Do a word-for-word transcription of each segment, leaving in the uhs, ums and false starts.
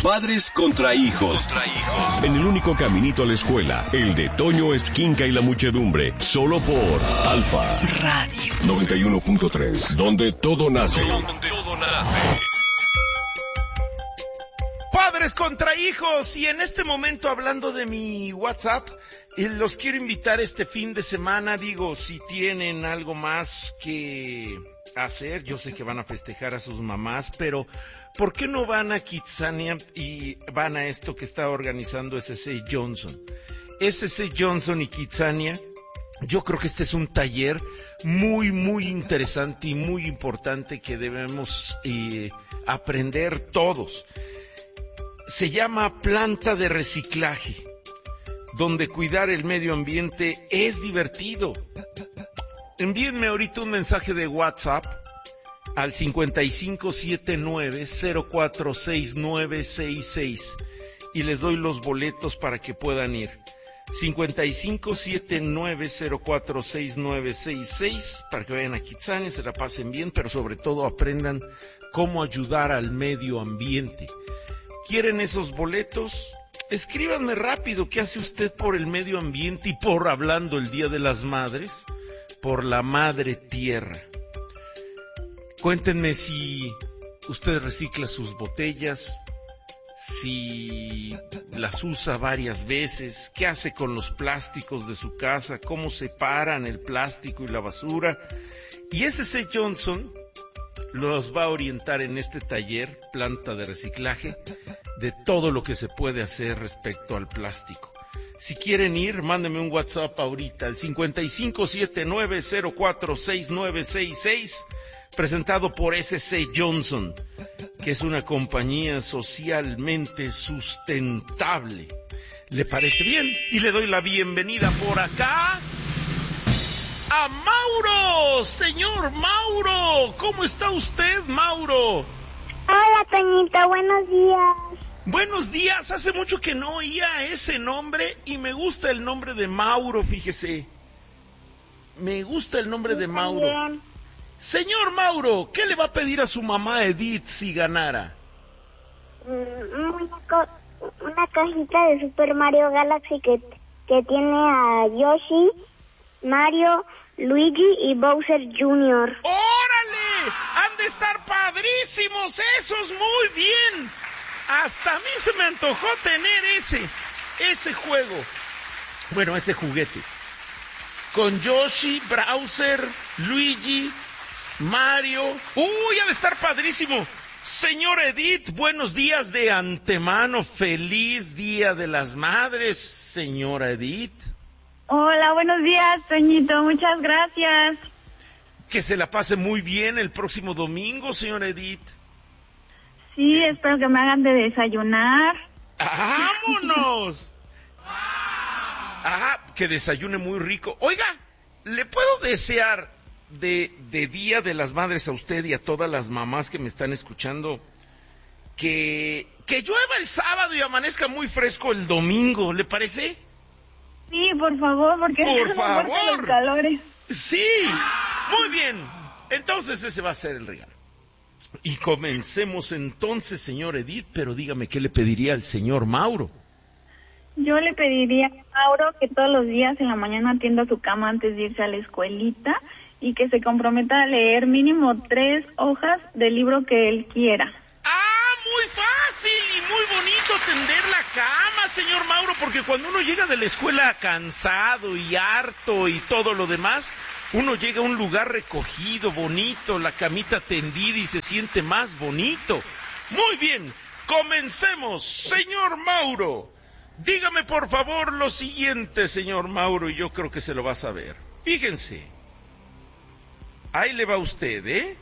Padres contra hijos. Contra hijos. En el único caminito a la escuela, el de Toño Esquinca y la muchedumbre. Solo por Alfa Radio noventa y uno punto tres, donde todo nace. Donde todo nace. Padres contra hijos. Y en este momento, hablando de mi WhatsApp, eh, los quiero invitar este fin de semana. Digo, si tienen algo más que hacer, yo sé que van a festejar a sus mamás, pero ¿por qué no van a Kitsania y van a esto que está organizando S C Johnson? S C Johnson y Kitsania, yo creo que este es un taller muy, muy interesante y muy importante que debemos eh, aprender todos. Se llama planta de reciclaje, donde cuidar el medio ambiente es divertido. Envíenme ahorita un mensaje de WhatsApp al cincuenta y cinco setenta y nueve cero cuatro seis nueve seis seis y les doy los boletos para que puedan ir. cincuenta y cinco setenta y nueve cero cuatro seis nueve seis seis para que vayan a Kitsania, se la pasen bien, pero sobre todo aprendan cómo ayudar al medio ambiente. ¿Quieren esos boletos? Escríbanme rápido, ¿qué hace usted por el medio ambiente y por, hablando el Día de las Madres, por la Madre Tierra? Cuéntenme si usted recicla sus botellas, si las usa varias veces, qué hace con los plásticos de su casa, cómo separan el plástico y la basura. Y S C Johnson los va a orientar en este taller, planta de reciclaje, de todo lo que se puede hacer respecto al plástico. Si quieren ir, mándenme un WhatsApp ahorita, al cincuenta y cinco setenta y nueve cero cuatro seis nueve seis seis, presentado por S C Johnson, que es una compañía socialmente sustentable. ¿Le parece bien? Y le doy la bienvenida por acá a Mauro. Señor Mauro, ¿cómo está usted, Mauro? Hola, Toñito, buenos días. Buenos días, hace mucho que no oía ese nombre y me gusta el nombre de Mauro, fíjese. Me gusta el nombre de Mauro. También. Señor Mauro, ¿qué le va a pedir a su mamá Edith si ganara? Mm, Una, co- una cajita de Super Mario Galaxy que, que tiene a Yoshi, Mario, Luigi y Bowser junior ¡Órale! ¡Han de estar padrísimos esos! ¡Muy bien! Hasta a mí se me antojó tener ese, ese juego. Bueno, ese juguete. Con Yoshi, Bowser, Luigi, Mario. ¡Uy, ha de estar padrísimo! Señor Edith, buenos días de antemano. Feliz Día de las Madres, señora Edith. Hola, buenos días, Toñito. Muchas gracias. Que se la pase muy bien el próximo domingo, señora Edith. Sí, espero que me hagan de desayunar. ¡Vámonos! Ah, que desayune muy rico. Oiga, ¿le puedo desear de, de Día de las Madres a usted y a todas las mamás que me están escuchando que, que llueva el sábado y amanezca muy fresco el domingo? ¿Le parece? Sí, por favor, porque Por están muy fuertes favor. los calores. Sí, muy bien. Entonces ese va a ser el regalo. Y comencemos entonces, señor Edith, pero dígame qué le pediría al señor Mauro. Yo le pediría a Mauro que todos los días en la mañana atienda su cama antes de irse a la escuelita y que se comprometa a leer mínimo tres hojas del libro que él quiera. ¡Ah, muy fácil y muy bonito tender la cama, señor Mauro! Porque cuando uno llega de la escuela cansado y harto y todo lo demás, uno llega a un lugar recogido, bonito, la camita tendida y se siente más bonito. Muy bien, comencemos, señor Mauro. Dígame por favor lo siguiente, señor Mauro, y yo creo que se lo va a saber. Fíjense, ahí le va usted, ¿eh?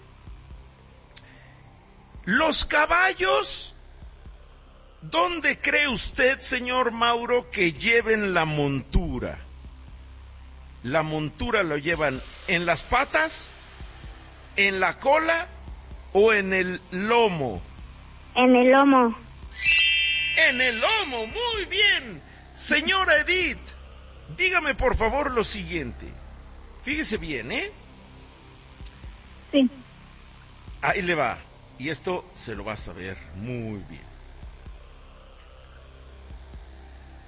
Los caballos, ¿dónde cree usted, señor Mauro, que lleven la montura? ¿La montura lo llevan en las patas, en la cola o en el lomo? En el lomo. En el lomo, muy bien. Señora Edith, dígame por favor lo siguiente. Fíjese bien, ¿eh? Sí. Ahí le va. Y esto se lo va a saber muy bien.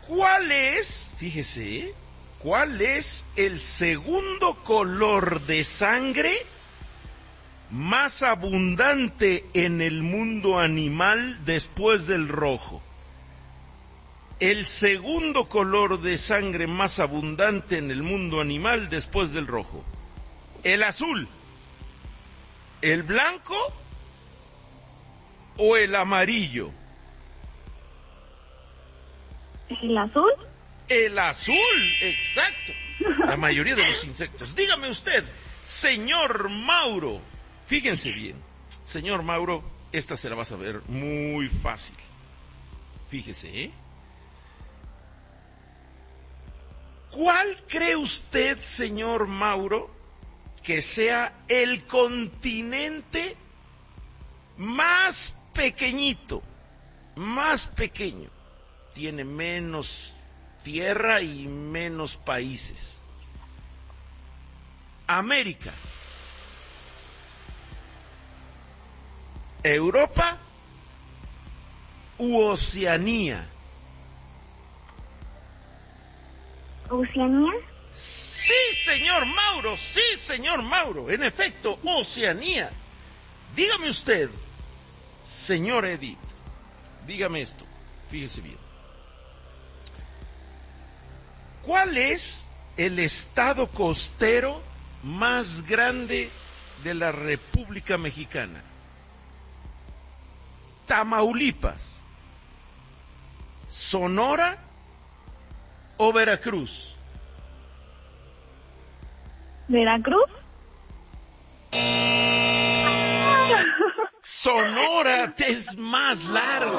¿Cuál es, fíjese, cuál es el segundo color de sangre más abundante en el mundo animal después del rojo? El segundo color de sangre más abundante en el mundo animal después del rojo. ¿El azul, el blanco o el amarillo? ¿El azul? El azul, exacto. La mayoría de los insectos. Dígame usted, señor Mauro. Fíjense bien, señor Mauro, esta se la vas a ver muy fácil. Fíjese, ¿eh? ¿Cuál cree usted, señor Mauro, que sea el continente más pequeñito, más pequeño? Tiene menos tierra y menos países. América, Europa u Oceanía. ¿Oceanía? Sí, señor Mauro, sí, señor Mauro, en efecto, Oceanía. Dígame usted, señor Edith, dígame esto, fíjese bien. ¿Cuál es el estado costero más grande de la República Mexicana? ¿Tamaulipas, Sonora o Veracruz? ¿Veracruz? Sonora es más largo.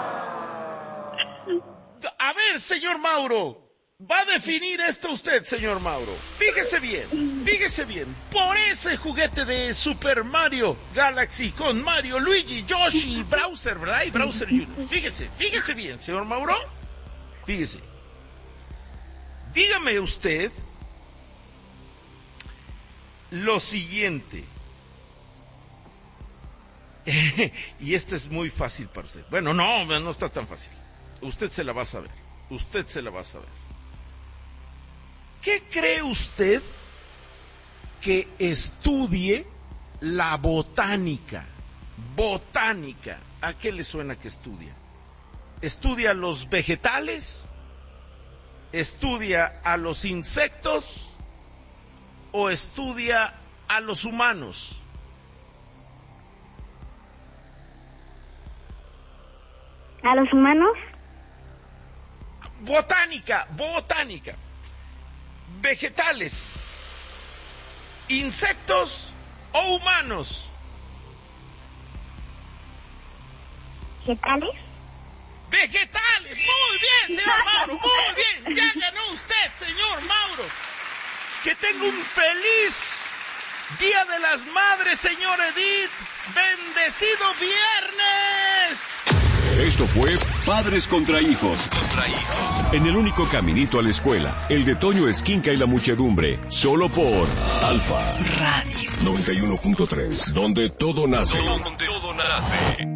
A ver, señor Mauro, va a definir esto usted, señor Mauro. Fíjese bien, fíjese bien. Por ese juguete de Super Mario Galaxy con Mario, Luigi, Yoshi y Bowser, ¿verdad? Y Bowser junior Fíjese, fíjese bien, señor Mauro. Fíjese. Dígame usted lo siguiente. Y este es muy fácil para usted. Bueno, no, no está tan fácil. Usted se la va a saber. Usted se la va a saber. ¿Qué cree usted que estudie la botánica? Botánica. ¿A qué le suena que estudia? ¿Estudia los vegetales? ¿Estudia a los insectos? ¿O estudia a los humanos? ¿A los humanos? Botánica, botánica. Vegetales, insectos o humanos. ¿Vegetales? Vegetales, muy bien, señor Mauro, muy bien. Ya ganó usted, señor Mauro. Que tenga un feliz Día de las Madres, señor Edith. Bendecido viernes. Esto fue Padres contra Hijos. Contra Hijos. En el único caminito a la escuela, el de Toño Esquinca y la muchedumbre. Solo por Alfa Radio noventa y uno punto tres, donde todo nace. Donde todo nace.